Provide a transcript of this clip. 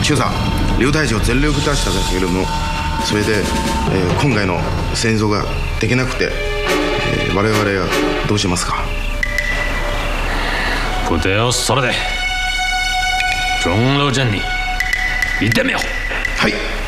今朝劉大使を全力出したんだけれども、それで、今回の戦争ができなくて、我々はどうしますか。 部隊をそれで钟楼镇に行ってみよう。 はい。